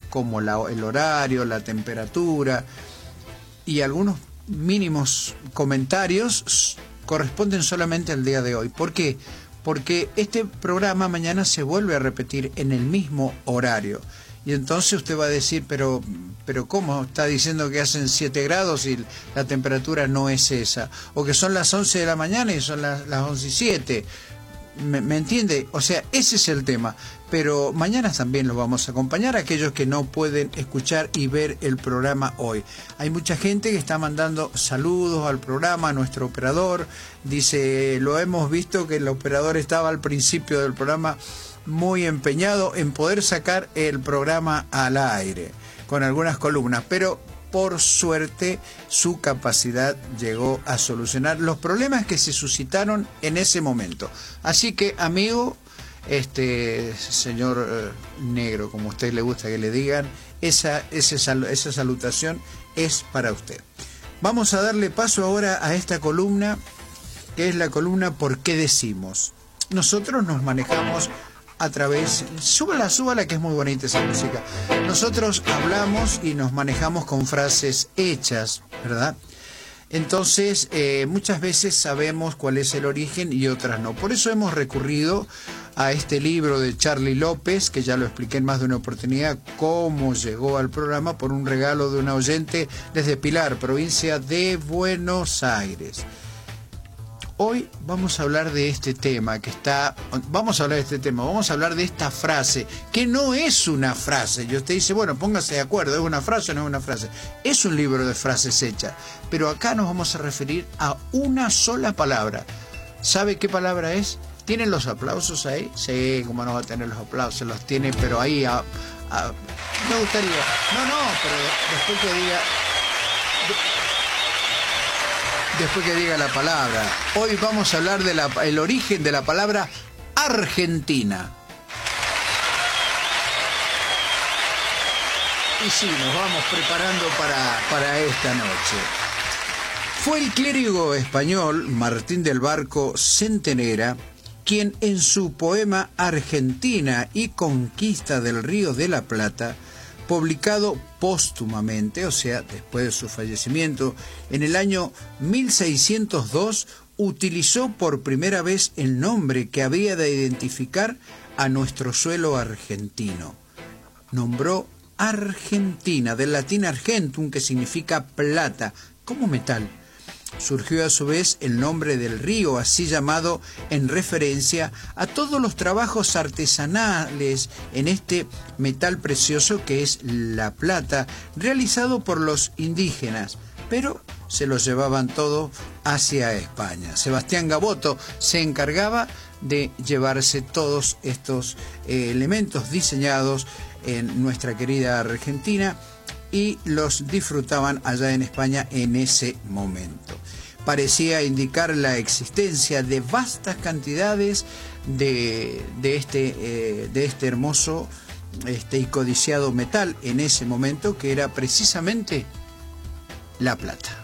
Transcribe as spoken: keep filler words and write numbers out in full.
como la, el horario, la temperatura y algunos mínimos comentarios corresponden solamente al día de hoy. ¿Por qué? Porque este programa mañana se vuelve a repetir en el mismo horario. Y entonces usted va a decir, pero, pero ¿cómo? Está diciendo que hacen siete grados y la temperatura no es esa. O que son las once de la mañana y son las, las once y siete. ¿Me, ¿Me entiende? O sea, ese es el tema. Pero mañana también los vamos a acompañar a aquellos que no pueden escuchar y ver el programa hoy. Hay mucha gente que está mandando saludos al programa, a nuestro operador. Dice, lo hemos visto que el operador estaba al principio del programa muy empeñado en poder sacar el programa al aire con algunas columnas, pero por suerte su capacidad llegó a solucionar los problemas que se suscitaron en ese momento. Así que, amigo, este señor eh, negro, como a usted le gusta que le digan, esa, ese sal, esa salutación es para usted. Vamos a darle paso ahora a esta columna, que es la columna ¿Por qué decimos? Nosotros nos manejamos a través, súbala, súbala, que es muy bonita esa música. Nosotros hablamos y nos manejamos con frases hechas, ¿verdad? Entonces, eh, muchas veces sabemos cuál es el origen y otras no. Por eso hemos recurrido a este libro de Charlie López, que ya lo expliqué en más de una oportunidad, cómo llegó al programa por un regalo de una oyente desde Pilar, provincia de Buenos Aires. Hoy vamos a hablar de este tema que está, vamos a hablar de este tema, vamos a hablar de esta frase, que no es una frase. Y usted dice, bueno, póngase de acuerdo, ¿es una frase o no es una frase? Es un libro de frases hechas, pero acá nos vamos a referir a una sola palabra. ¿Sabe qué palabra es? ¿Tienen los aplausos ahí? Sí, cómo no va a tener los aplausos, los tiene, pero ahí a, a, me gustaría, no, no, pero después que diga... Después que diga la palabra. Hoy vamos a hablar del origen de la palabra Argentina. Y sí, nos vamos preparando para, para esta noche. Fue el clérigo español Martín del Barco Centenera quien en su poema Argentina y Conquista del Río de la Plata, publicado póstumamente, o sea, después de su fallecimiento, en el año mil seiscientos dos, utilizó por primera vez el nombre que había de identificar a nuestro suelo argentino. Nombró Argentina, del latín argentum, que significa plata, como metal. Surgió a su vez el nombre del río, así llamado en referencia a todos los trabajos artesanales en este metal precioso que es la plata, realizado por los indígenas, pero se lo llevaban todo hacia España. Sebastián Gaboto se encargaba de llevarse todos estos eh, elementos diseñados en nuestra querida Argentina y los disfrutaban allá en España en ese momento. Parecía indicar la existencia de vastas cantidades de, de, este, eh, de este hermoso este, y codiciado metal en ese momento, que era precisamente la plata.